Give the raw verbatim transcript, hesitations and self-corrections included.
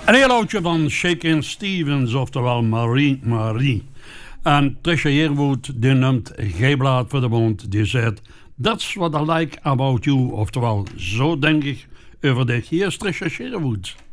Een heel oudje van Shakin' Stevens, oftewel Marie Marie. En Trisha Yearwood, die noemt G-blaad voor de mond. Die zegt, that's what I like about you. Oftewel, zo denk ik over dit. Hier is Trisha Yearwood.